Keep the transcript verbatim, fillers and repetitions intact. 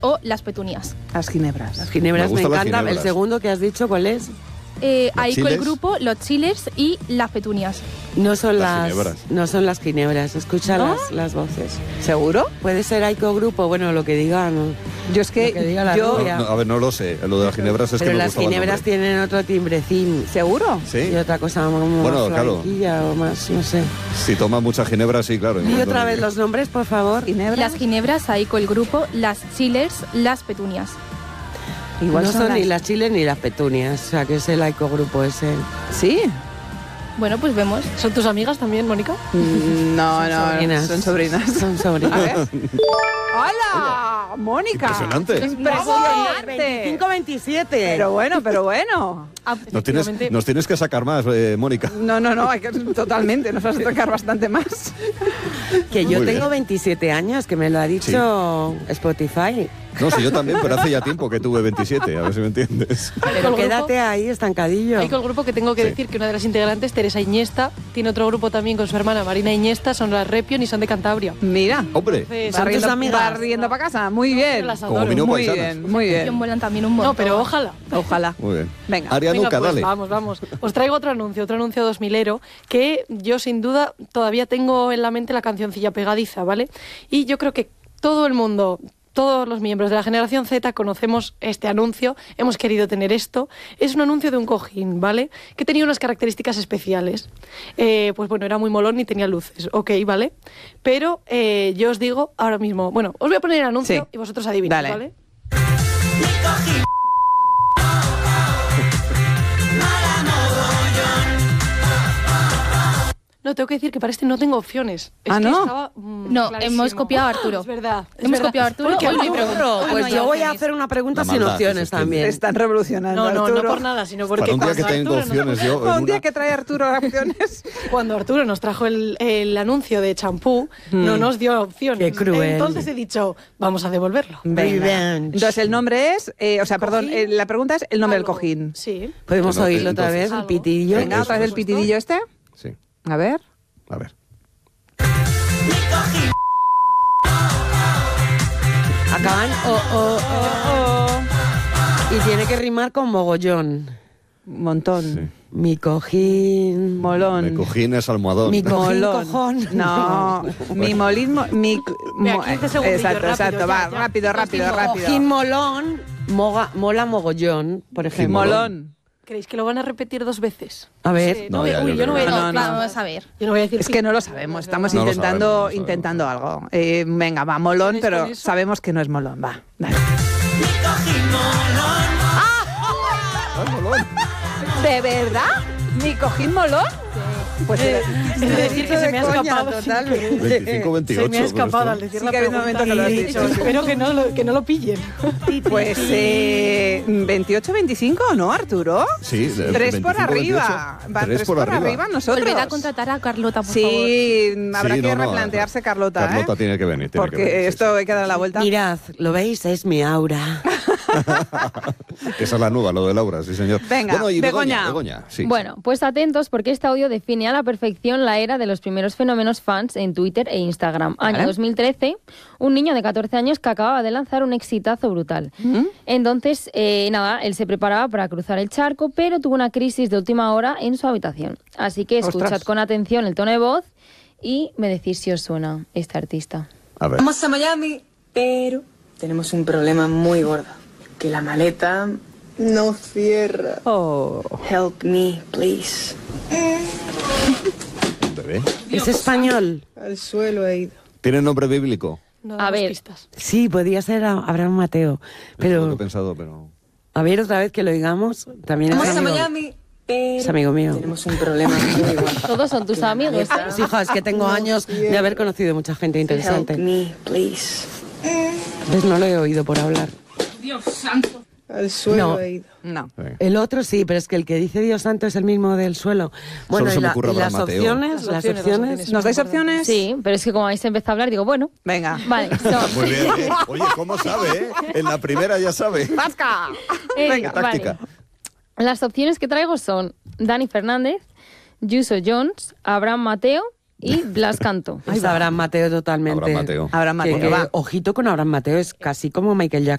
o las petunias. Las ginebras. Las ginebras me, me encantan. El segundo que has dicho, ¿cuál es? Eh, ahí con el grupo, los chillers y las petunias. No son las, las no son las ginebras, escucha ¿no? las, las voces. ¿Seguro? Puede ser Aiko Grupo, bueno, lo que diga, ¿no? Yo es que, que diga la yo... No, no, a ver, no lo sé, lo de las ginebras es Pero que me las ginebras tienen otro timbrecín. ¿Seguro? Sí. Y otra cosa como bueno, más claro. o más, no sé. Si toma mucha ginebra, sí, claro. Y otra vez los nombres, por favor. ¿Ginebras? Las ginebras, ahí con el grupo, las chillers, las petunias. Igual no son, son las... ni las chiles ni las petunias, o sea, que es el Aiko Grupo ese. ¿Sí? Bueno, pues vemos. ¿Son tus amigas también, Mónica? Mm, no, son no, sobrinas. son sobrinas. Son sobrinas. A ver. ¡Hola! Mónica. Impresionante. Impresionante. veinticinco veintisiete. Pero bueno, pero bueno. Nos tienes, nos tienes que sacar más, eh, Mónica. No, no, no, hay que, totalmente, nos vas a sacar bastante más. Que yo Muy tengo bien. veintisiete años, que me lo ha dicho sí. Spotify. No, sí, yo también, pero hace ya tiempo que tuve veintisiete, a ver si me entiendes. Pero quédate ahí, estancadillo. Ahí con el grupo que tengo que sí. decir que una de las integrantes, Teresa Iñesta, tiene otro grupo también con su hermana Marina Iñesta, son las Repion y son de Cantabria. Mira. Hombre. Entonces, va riendo, amigas? va riendo para casa, muy bien. Las Como mi no muy paisanas. bien, muy bien. Vuelan también un montón. No, pero ojalá. Ojalá. Muy bien. Venga. Arianuca, Venga, pues, dale. vamos, vamos. Os traigo otro anuncio, otro anuncio dos milero, que yo sin duda todavía tengo en la mente la cancioncilla pegadiza, ¿vale? Y yo creo que todo el mundo... Todos los miembros de la generación Z conocemos este anuncio, hemos querido tener esto. Es un anuncio de un cojín, ¿vale? Que tenía unas características especiales. Eh, pues bueno, era muy molón y tenía luces, ok, ¿vale? Pero eh, yo os digo ahora mismo, bueno, os voy a poner el anuncio sí. y vosotros adivinad, Dale. ¿vale? No, tengo que decir que para este no tengo opciones. Es ¿Ah, que no? estaba, mm, No, clarísimo. hemos copiado a Arturo. Es verdad. Es Hemos verdad. copiado a Arturo. Porque Hoy no hay Arturo- pregunta. Hoy Pues no hay yo voy a opciones. hacer una pregunta La sin maldad, opciones que se también. Te están revolucionando, No, no, Arturo. no por nada, sino porque Para un día que cuando tengo Arturo nos- opciones yo... en Un día una- que trae Arturo opciones. Cuando Arturo nos trajo el, el anuncio de champú, no nos dio opciones. Qué cruel. Entonces he dicho, vamos a devolverlo. Revenge. Entonces el nombre es, eh, o sea, perdón, Cojín. eh, la pregunta es el nombre Algo. del cojín. Sí. ¿Podemos Bueno, oírlo otra entonces- vez, el Algo. pitidillo? Venga, Eso, otra vez el eso. pitidillo este. Sí, A ver. a ver. Acaban o, o, o, o. Y tiene que rimar con mogollón. Montón. Sí. Mi cojín. Molón. Me cojín es almohadón. Mi cojín, Molón. cojón. No, mi molín, mo- mi... Mira, mo- quince segundillos, exacto, rápido, exacto, ya, va, ya. rápido, rápido, rápido. Cojín molón, moga, mola mogollón, por ejemplo. Molón. ¿Creéis que lo van a repetir dos veces? A ver. Sí, No, no, ya, uy, yo yo no voy a creo que decir- no. No, no. Vamos a ver. Yo no voy a decir Es que no lo sabemos, estamos No lo intentando, sabemos, no lo sabemos. intentando algo. Eh, venga, va, molón, ¿Tenéis pero con eso? sabemos que no es molón, va. Dale. ¿De verdad? ¿Mi cojín molón? Pues Eh, eh, es de decir que se me ha coña, escapado. totalmente. veinticinco veintiocho. Se me ha escapado al pero decir Sí la que ha habido pregunta. momentos que lo has y dicho. Espero que no lo, que no lo pillen. Pues eh, veintiocho veinticinco, ¿no, Arturo? esto- Sí, de- Tres por veinticinco, arriba. veintiocho. Va, tres por arriba nosotros. Volver a contratar a Carlota, por favor. Sí, habrá Sí, que no, no, replantearse, Carlota, Carlota ¿eh? tiene que venir. Tiene Porque que venir, sí, esto hay que dar la vuelta. Mirad, ¿lo veis? Es mi aura. Que esa es la nueva, lo de Laura, sí, señor. Venga, bueno, y Begoña. Begoña, Begoña, sí. Bueno, pues atentos porque este audio define a la perfección la era de los primeros fenómenos fans en Twitter e Instagram. Año Vale. dos mil trece, un niño de catorce años que acababa de lanzar un exitazo brutal. ¿Mm? Entonces, eh, nada, él se preparaba para cruzar el charco, pero tuvo una crisis de última hora en su habitación. Así que escuchad Ostras. con atención el tono de voz y me decís si os suena este artista. A ver. Vamos a Miami, pero tenemos un problema muy gordo. Que la maleta no cierra. Oh. Help me, please. Un bebé. ¿Es español? Al suelo he ido. ¿Tiene nombre bíblico? No A damos ver. pistas. Sí, podría ser a- Abraham Mateo. Es lo que he Pero, pensado, pero... a ver, otra vez que lo digamos. También es Vamos a amigo, Miami, pero es amigo mío. tenemos un problema muy gordo. Todos son tus amigos. Sí, hija, es que tengo años de haber conocido mucha gente Help interesante. me, please. Pues no lo he oído por hablar. Al suelo No. he ido. No. Sí. El otro sí, pero es que el que dice Dios santo es el mismo del suelo. Bueno, se y, me la- ocurre y las Abraham Mateo. opciones, Las las opciones, las opciones. opciones. ¿Nos dais opciones? Sí, pero es que como habéis empezado a hablar, digo, bueno, Venga. vale, son... Muy bien, ¿eh? Oye, ¿cómo sabe, eh? En la primera ya sabe. ¡Pasca! Eh, Venga, vale. táctica. Las opciones que traigo son Dani Fernández, Yuso Jones, Abraham Mateo y Blas Canto. Es Abraham Mateo totalmente. Abraham Mateo. Abraham Que- Mateo, que, va. ojito con Abraham Mateo, es casi como Michael Jackson.